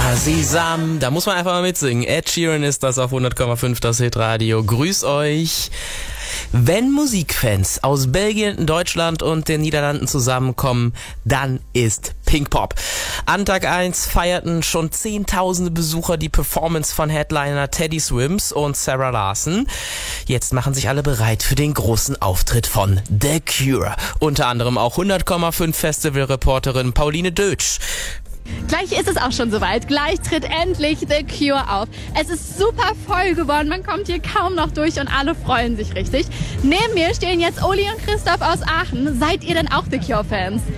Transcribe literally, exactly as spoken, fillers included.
Sesam, da muss man einfach mal mitsingen. Ed Sheeran ist das auf hundert Komma fünf, das Hitradio. Grüß euch. Wenn Musikfans aus Belgien, Deutschland und den Niederlanden zusammenkommen, dann ist Pinkpop. An Tag eins feierten schon zehntausende Besucher die Performance von Headliner Teddy Swims und Sarah Larson. Jetzt machen sich alle bereit für den großen Auftritt von The Cure. Unter anderem auch hundert Komma fünf Festivalreporterin Pauline Deutsch. Gleich ist es auch schon soweit. Gleich tritt endlich The Cure auf. Es ist super voll geworden. Man kommt hier kaum noch durch und alle freuen sich richtig. Neben mir stehen jetzt Oli und Christoph aus Aachen. Seid ihr denn auch The Cure-Fans?